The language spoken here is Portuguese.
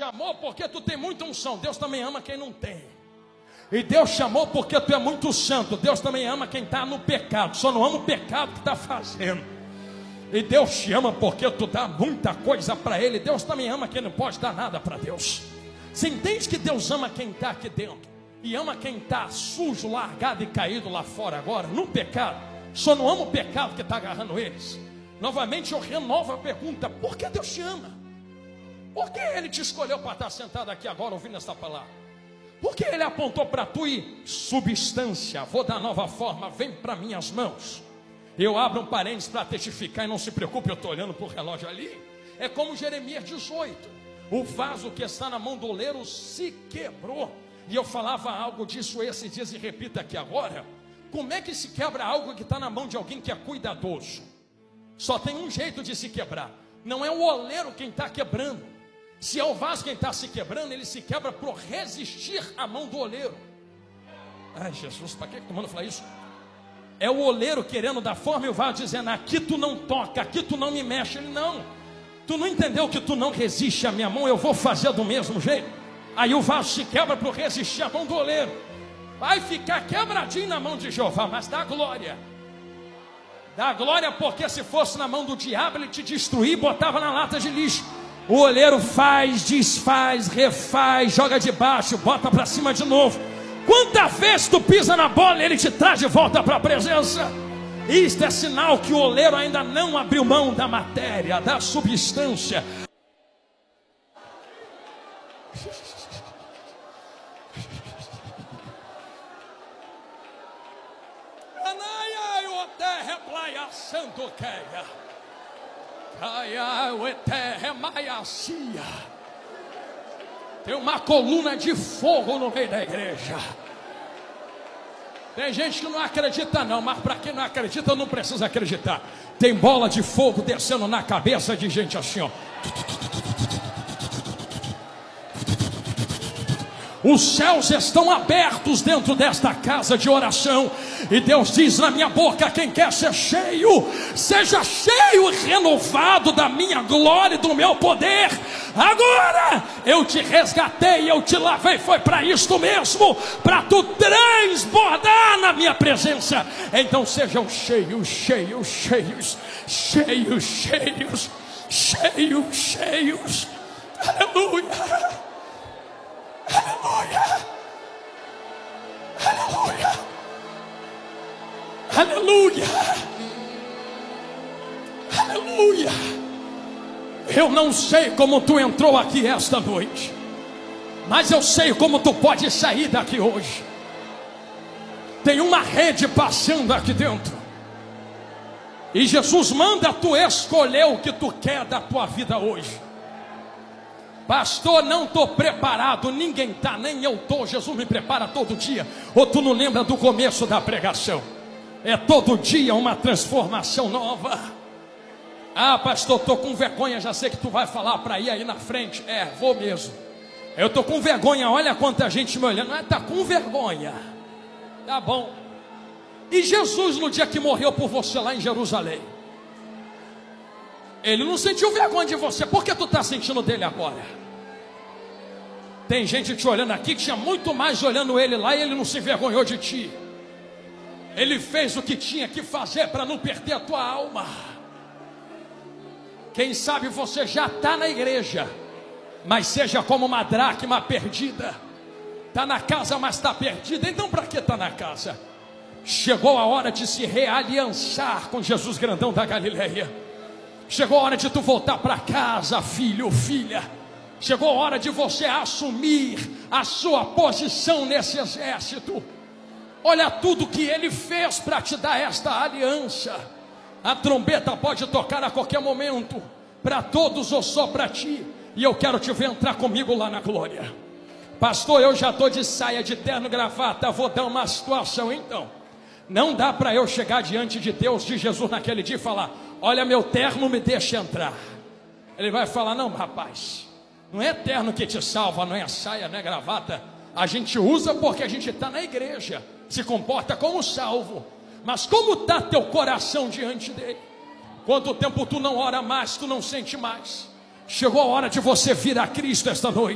chamou porque tu tem muita unção. Deus também ama quem não tem. E Deus chamou porque tu é muito santo. Deus também ama quem está no pecado. Só não ama o pecado que está fazendo. E Deus te ama porque tu dá muita coisa para Ele. Deus também ama quem não pode dar nada para Deus. Você entende que Deus ama quem está aqui dentro e ama quem está sujo, largado e caído lá fora agora, no pecado? Só não ama o pecado que está agarrando eles. Novamente eu renovo a pergunta: por que Deus te ama? Por que Ele te escolheu para estar sentado aqui agora ouvindo essa palavra? Por que Ele apontou para tu e substância, vou dar nova forma, vem para minhas mãos? Eu abro um parênteses para testificar e não se preocupe, eu estou olhando para o relógio ali. É como Jeremias 18, o vaso que está na mão do oleiro se quebrou. E eu falava algo disso esses dias e repito aqui agora. Como é que se quebra algo que está na mão de alguém que é cuidadoso? Só tem um jeito de se quebrar. Não é o oleiro quem está quebrando. Se é o vaso quem está se quebrando, ele se quebra por resistir à mão do oleiro. Ai Jesus, para que tu manda falar isso? É o oleiro querendo dar forma e o vaso dizendo: aqui tu não toca, aqui tu não me mexe. Ele: não, tu não entendeu que tu não resiste à minha mão, eu vou fazer do mesmo jeito. Aí o vaso se quebra por resistir à mão do oleiro. Vai ficar quebradinho na mão de Jeová, mas dá glória. Dá glória, porque se fosse na mão do diabo, ele te destruía e botava na lata de lixo. O oleiro faz, desfaz, refaz, joga de baixo, bota para cima de novo. Quantas vezes tu pisa na bola e ele te traz de volta para a presença? Isto é sinal que o oleiro ainda não abriu mão da matéria, da substância. Santo queia, caia o eterno maiacia. Tem uma coluna de fogo no meio da igreja. Tem gente que não acredita não, mas para quem não acredita não precisa acreditar. Tem bola de fogo descendo na cabeça de gente assim, ó. Os céus estão abertos dentro desta casa de oração. E Deus diz na minha boca: quem quer ser cheio, seja cheio e renovado da minha glória e do meu poder. Agora eu te resgatei, eu te lavei, foi para isto mesmo, para tu transbordar na minha presença. Então sejam cheios, cheios, cheios, cheios, cheios, cheios, cheios. Aleluia. Aleluia, aleluia, aleluia, aleluia. Eu não sei como tu entrou aqui esta noite, mas eu sei como tu pode sair daqui hoje. Tem uma rede passando aqui dentro, e Jesus manda tu escolher o que tu quer da tua vida hoje. Pastor, não estou preparado. Ninguém está, nem eu estou. Jesus me prepara todo dia. Ou tu não lembra do começo da pregação? É todo dia uma transformação nova. Ah, pastor, estou com vergonha. Já sei que tu vai falar para ir aí na frente. É, vou mesmo. Eu estou com vergonha. Olha quanta gente me olhando. Está com vergonha. Tá bom. E Jesus, no dia que morreu por você lá em Jerusalém, Ele não sentiu vergonha de você. Por que tu está sentindo dele agora? Tem gente te olhando aqui que tinha muito mais olhando ele lá, e ele não se envergonhou de ti. Ele fez o que tinha que fazer para não perder a tua alma. Quem sabe você já está na igreja, mas seja como uma dracma perdida. Está na casa, mas está perdida. Então para que está na casa? Chegou a hora de se realiançar com Jesus grandão da Galileia. Chegou a hora de tu voltar para casa, filho, filha. Chegou a hora de você assumir a sua posição nesse exército. Olha tudo que ele fez para te dar esta aliança. A trombeta pode tocar a qualquer momento, para todos ou só para ti. E eu quero te ver entrar comigo lá na glória. Pastor, eu já estou de saia, de terno, gravata. Vou dar uma situação então. Não dá para eu chegar diante de Deus, de Jesus naquele dia e falar: olha, meu terno, me deixa entrar. Ele vai falar: não, rapaz, não é terno que te salva, não é a saia, não é gravata. A gente usa porque a gente está na igreja, se comporta como salvo. Mas como está teu coração diante dele? Quanto tempo tu não ora mais, tu não sente mais? Chegou a hora de você vir a Cristo esta noite.